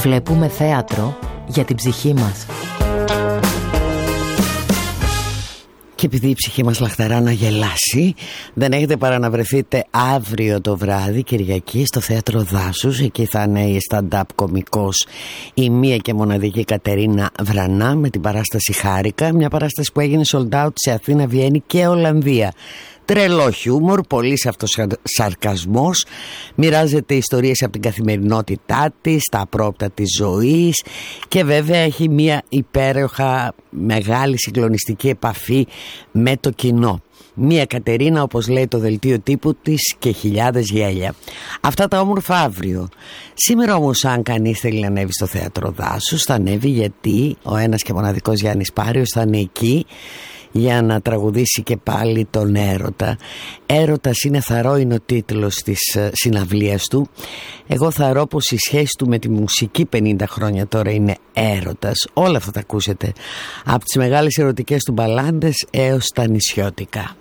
Βλέπουμε θέατρο για την ψυχή μας. Και επειδή η ψυχή μας λαχταρά να γελάσει, δεν έχετε παρά να βρεθείτε αύριο το βράδυ, Κυριακή, στο Θέατρο Δάσους. Εκεί θα είναι η stand-up κωμικός, η μία και μοναδική Κατερίνα Βρανά, με την παράσταση Χάρηκα. Μια παράσταση που έγινε sold out σε Αθήνα, Βιέννη και Ολλανδία. Τρελό χιούμορ, πολύς αυτοσαρκασμός, μοιράζεται ιστορίες από την καθημερινότητά της, τα απρόπτα της ζωής και βέβαια έχει μια υπέροχα μεγάλη συγκλονιστική επαφή με το κοινό. Μια Κατερίνα, όπως λέει το δελτίο τύπου της, και χιλιάδες γέλια. Αυτά τα όμορφα αύριο. Σήμερα όμως, αν κανείς θέλει να ανέβει στο Θέατρο Δάσους, θα ανέβει, γιατί ο ένας και μοναδικός Γιάννης Πάριος θα είναι εκεί για να τραγουδήσει και πάλι τον έρωτα. Έρωτας είναι θαρώ, είναι ο τίτλος της συναυλίας του. Εγώ θαρώ πως η σχέση του με τη μουσική 50 χρόνια τώρα είναι έρωτας. Όλα αυτά τα ακούσετε, από τις μεγάλες ερωτικές του μπαλάντες έως τα νησιώτικα.